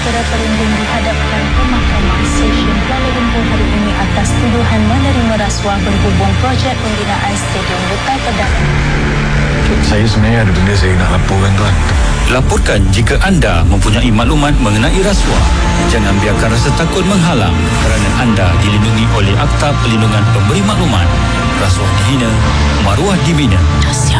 para pelindung dihadapkan ke Mahkamah Session Kuala Lumpur hari ini atas tuduhan menerima rasuah berhubung projek pembinaan Stadium Butai Perdana. Saya sebenarnya ada benda saya nak laporkan, tuan. Laporkan jika anda mempunyai maklumat mengenai rasuah. Jangan biarkan rasa takut menghalang kerana anda dilindungi oleh Akta Perlindungan Pemberi Maklumat. Rasuah dihina, maruah dibina.